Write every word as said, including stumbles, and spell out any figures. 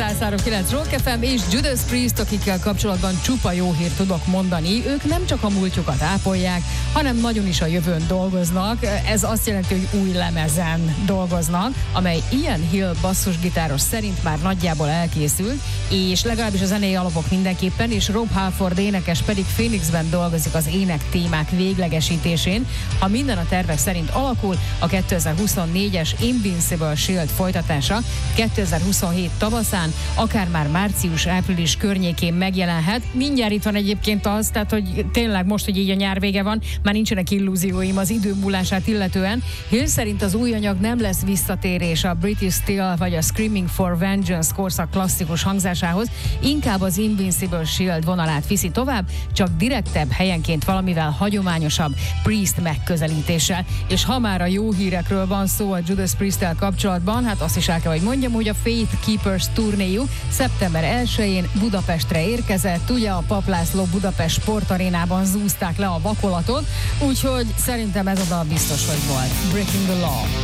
száz három kilenc Rock ef em és Judas Priest, akikkel kapcsolatban csupa jó hírt tudok mondani. Ők nem csak a múltjukat ápolják, hanem nagyon is a jövőn dolgoznak. Ez azt jelenti, hogy új lemezen dolgoznak, amely Ian Hill basszusgitáros szerint már nagyjából elkészült, és legalábbis a zenei alapok mindenképpen, és Rob Halford énekes pedig Phoenixben dolgozik az ének témák véglegesítésén. Ha minden a tervek szerint alakul, a kétezer-huszonnégyes Invincible Shield folytatása kétezer-huszonhét tavaszán, akár már március-április környékén megjelenhet. Mindjárt itt van egyébként az, tehát hogy tényleg most, hogy így a nyár vége van, már nincsenek illúzióim az idő múlását illetően. Hill szerint az új anyag nem lesz visszatérés a British Steel vagy a Screaming for Vengeance korszak klasszikus hangzásához, inkább az Invincible Shield vonalát viszi tovább, csak direktebb, helyenként valamivel hagyományosabb Priest megközelítéssel. És ha már a jó hírekről van szó a Judas Priest-tel kapcsolatban, hát azt is el kell, hogy mondjam, hogy a Faith Keepers turnéjuk szeptember elsején Budapestre érkezett, ugye a Papp László Budapest sportarénában zúzták le a vakolatot, úgyhogy szerintem ez a dal biztos, hogy volt. Breaking the Law.